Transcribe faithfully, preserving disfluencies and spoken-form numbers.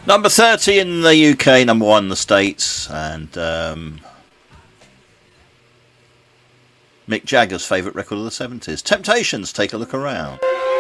Number thirty in the U K, number one in the States, and um, Mick Jagger's favourite record of the seventies. Temptations, Take a Look Around.